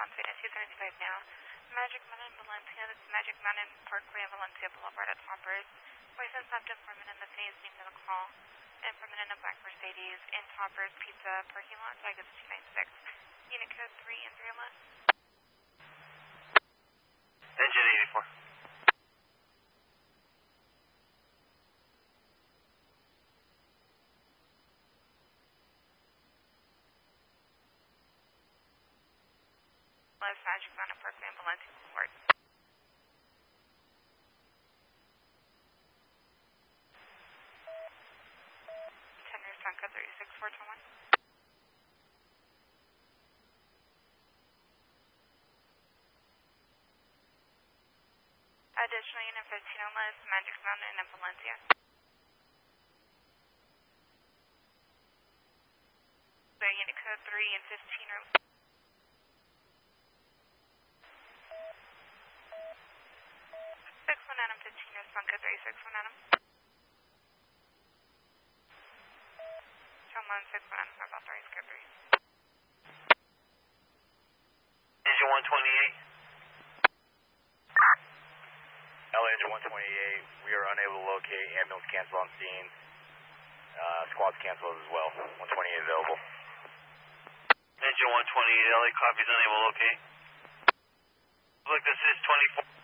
Venus 235 now. Magic Mountain, Valencia, this is Magic Mountain Parkway and Valencia Boulevard at Toppers. License left informant in the Phoenix named to the call. Informant in a black Mercedes in Toppers Pizza parking lot, tag is 296. Unit code 3 and 3 left. Engine 84. Magic Mountain Parkway and Valencia Boulevard. Tender Sanka 36421. Additional unit 15 on list, Magic Mountain and Valencia. So unit code 3 and 15 are 6-1 Adam 15 is Sanka 361 Adam. John 6-1 Adam, sorry about 3, square 3. Engine 128. LA Engine 128, we are unable to locate, ambulance cancel on scene, squads canceled as well, 128 available. Engine 128, LA copies unable to locate. Look, this is 24.